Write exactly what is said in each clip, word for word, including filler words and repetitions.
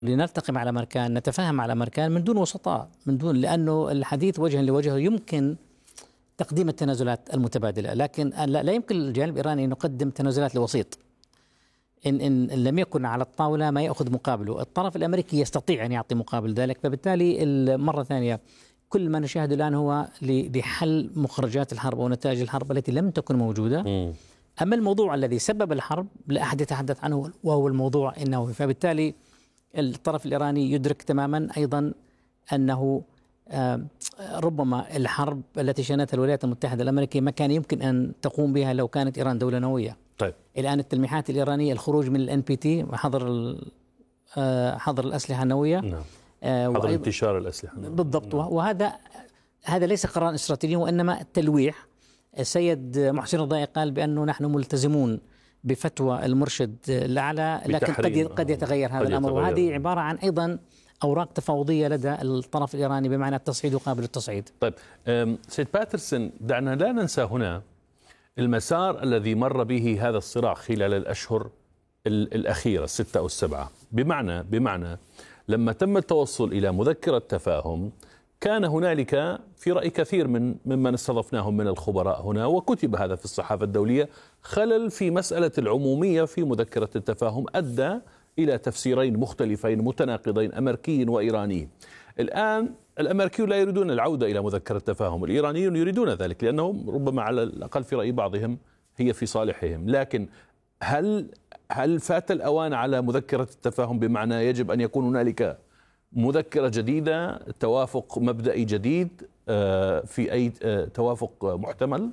لنلتقم على مركان، نتفاهم على مركان من دون وسطاء، من دون، لأنه الحديث وجها لوجه يمكن تقديم التنازلات المتبادلة، لكن لا, لا يمكن للجانب الإيراني أن يقدم تنازلات لوسيط. إن, إن لم يكن على الطاولة ما يأخذ مقابله. الطرف الأمريكي يستطيع أن يعطي مقابل ذلك، فبالتالي مرة ثانية كل ما نشاهده الآن هو لحل مخرجات الحرب ونتائج الحرب التي لم تكن موجودة. م. أما الموضوع الذي سبب الحرب لا أحد يتحدث عنه، وهو الموضوع النووي. فبالتالي الطرف الإيراني يدرك تماما أيضا أنه ربما الحرب التي شنتها الولايات المتحدة الأمريكية ما كان يمكن أن تقوم بها لو كانت إيران دولة نووية. طيب. الآن التلميحات الإيرانية الخروج من الإن بي تي وحظر حظر الأسلحة النووية. نعم. حظر انتشار الأسلحة النووية. بالضبط. نعم. وهذا هذا ليس قرار استراتيجي وإنما تلويح. السيد محسن رضاي قال بأنه نحن ملتزمون بفتوى المرشد الأعلى، لكن قد قد يتغير هذا قد الأمر يتغير. وهذه عبارة عن أيضا أوراق تفاوضية لدى الطرف الإيراني بمعنى التصعيد وقابل التصعيد. طيب سيد باترسون، دعنا لا ننسى هنا المسار الذي مر به هذا الصراع خلال الأشهر الأخيرة الستة أو السبعة. بمعنى بمعنى لما تم التوصل إلى مذكرة تفاهم كان هنالك في رأي كثير من ممن استضفناهم من الخبراء هنا، وكتب هذا في الصحافة الدولية، خلل في مسألة العمومية في مذكرة التفاهم أدى إلى تفسيرين مختلفين متناقضين أمريكي وإيراني. الآن الأمريكيون لا يريدون العودة إلى مذكرة التفاهم، الإيرانيون يريدون ذلك لأنهم ربما على الأقل في رأي بعضهم هي في صالحهم. لكن هل هل فات الأوان على مذكرة التفاهم، بمعنى يجب أن يكون هنالك مذكرة جديدة، توافق مبدئي جديد في أي توافق محتمل؟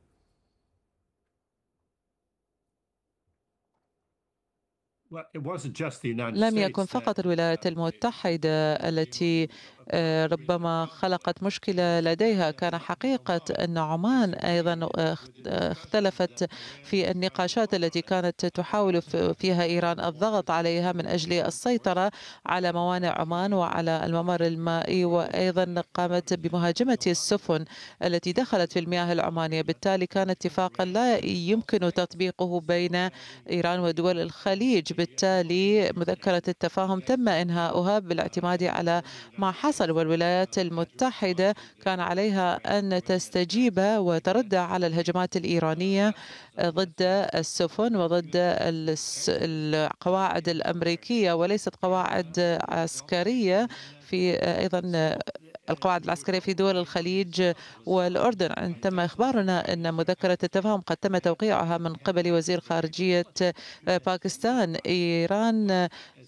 لم يكن فقط الولايات المتحدة التي ربما خلقت مشكلة لديها، كان حقيقة أن عمان أيضا اختلفت في النقاشات التي كانت تحاول فيها إيران الضغط عليها من أجل السيطرة على موانئ عمان وعلى الممر المائي، وأيضا قامت بمهاجمة السفن التي دخلت في المياه العمانية. بالتالي كان اتفاقا لا يمكن تطبيقه بين إيران ودول الخليج. بالتالي مذكرة التفاهم تم إنهاؤها بالاعتماد على ما حصل، والولايات المتحدة كان عليها أن تستجيب وترد على الهجمات الإيرانية ضد السفن وضد القواعد الأمريكية، وليست قواعد عسكرية في أيضا القواعد العسكرية في دول الخليج والأردن. تم إخبارنا أن مذكرة التفاهم قد تم توقيعها من قبل وزير خارجية باكستان. إيران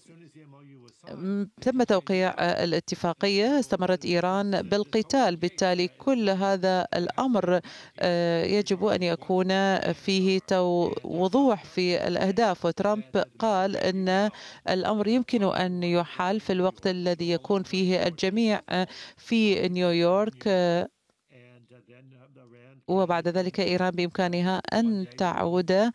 تم توقيع الاتفاقية، استمرت إيران بالقتال. بالتالي كل هذا الأمر يجب أن يكون فيه وضوح في الأهداف، وترامب قال أن الأمر يمكن أن يحال في الوقت الذي يكون فيه الجميع في نيويورك، وبعد ذلك إيران بإمكانها أن تعود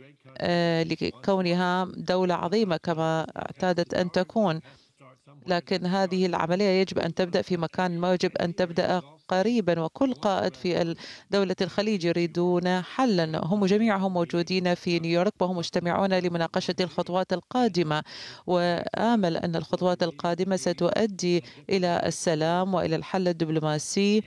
لكونها دولة عظيمة كما اعتادت أن تكون. لكن هذه العملية يجب أن تبدأ في مكان ما، يجب أن تبدأ قريبا، وكل قائد في دولة الخليج يريدون حلا. هم جميعهم موجودين في نيويورك وهم مجتمعون لمناقشة الخطوات القادمة، وآمل أن الخطوات القادمة ستؤدي إلى السلام وإلى الحل الدبلوماسي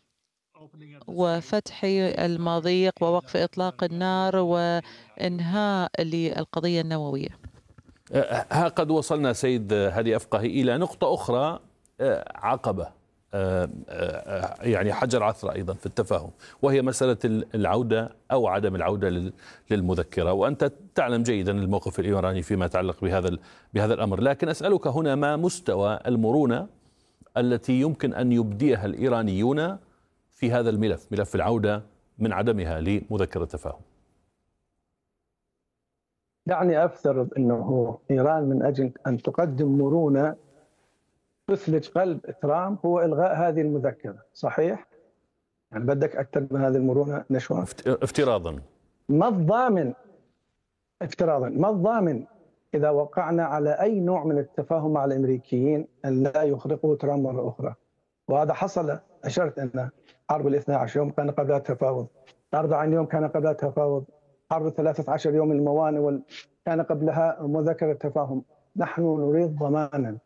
وفتح المضيق ووقف إطلاق النار وإنهاء للقضية النووية. ها قد وصلنا سيد هادي أفقهي إلى نقطة أخرى، عقبة يعني حجر عثرة أيضا في التفاهم، وهي مسألة العودة أو عدم العودة للمذكرة. وأنت تعلم جيدا الموقف الإيراني فيما يتعلق بهذا بهذا الأمر، لكن أسألك هنا ما مستوى المرونة التي يمكن أن يبديها الإيرانيون في هذا الملف، ملف العودة من عدمها لمذكرة التفاهم؟ دعني أفترض أنه إيران من أجل أن تقدم مرونة تثلج قلب ترامب هو إلغاء هذه المذكرة، صحيح؟ يعني بدك أكثر من هذه المرونة نشوى؟ افتراضا ما الضامن افتراضا ما الضامن إذا وقعنا على أي نوع من التفاهم مع الأمريكيين أن لا يخرقوا ترامب مرة أخرى؟ وهذا حصل. أشرت أن حرب الاثنى عشر يوم كان قبلها تفاوض، أربعين يوم كان قبلها تفاوض، حرب ثلاثة عشر يوم الموانئ كان قبلها مذكرة تفاهم. نحن نريد ضمانا